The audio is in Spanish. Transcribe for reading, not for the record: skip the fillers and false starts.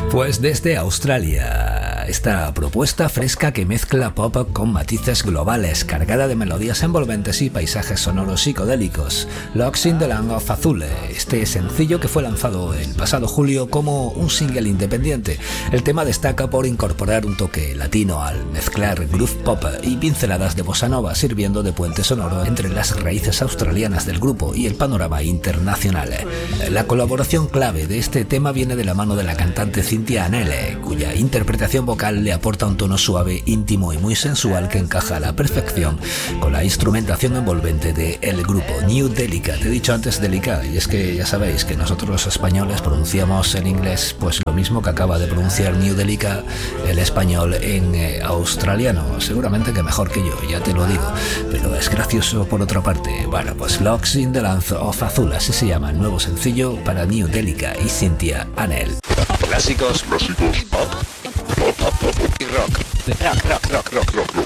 Pues desde Australia, esta propuesta fresca que mezcla pop con matices globales, cargada de melodías envolventes y paisajes sonoros psicodélicos. Locks in the Land of Azule, este sencillo que fue lanzado el pasado julio como un single independiente. El tema destaca por incorporar un toque latino al mezclar groove pop y pinceladas de bossa nova, sirviendo de puente sonoro entre las raíces australianas del grupo y el panorama internacional. La colaboración clave de este tema viene de la mano de la cantante Cynthia Anele, cuya interpretación vocal le aporta un tono suave, íntimo y muy sensual que encaja a la perfección con la instrumentación envolvente del grupo New Delica. Te he dicho antes Delica, y es que ya sabéis que nosotros los españoles pronunciamos en inglés pues lo mismo que acaba de pronunciar New Delica el español en australiano, seguramente que mejor que yo, ya te lo digo, pero es gracioso por otra parte. Bueno, pues Locks in the Land of Azule, así se llama el nuevo sencillo para New Delica y Cynthia Anele. Clásicos, pop y rock. Rock.